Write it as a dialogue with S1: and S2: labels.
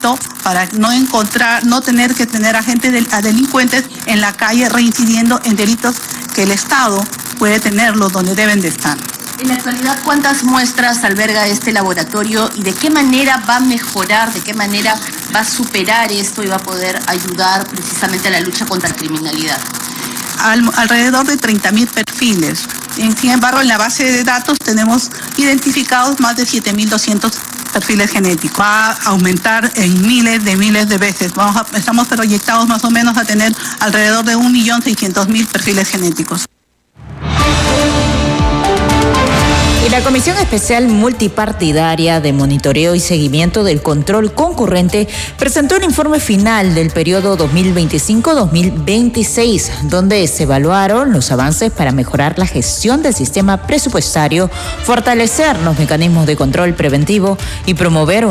S1: para no tener que tener a delincuentes en la calle reincidiendo en delitos que el Estado puede tenerlos donde deben de estar.
S2: En la actualidad, ¿cuántas muestras alberga este laboratorio y de qué manera va a mejorar, de qué manera va a superar esto y va a poder ayudar precisamente a la lucha contra la criminalidad?
S1: Alrededor de 30.000 perfiles. Sin embargo, en la base de datos tenemos identificados más de 7.200 perfiles genéticos. Va a aumentar en miles de veces. Estamos proyectados más o menos a tener alrededor de 1.600.000 perfiles genéticos.
S3: Y la Comisión Especial Multipartidaria de Monitoreo y Seguimiento del Control Concurrente presentó el informe final del periodo 2025-2026, donde se evaluaron los avances para mejorar la gestión del sistema presupuestario, fortalecer los mecanismos de control preventivo y promover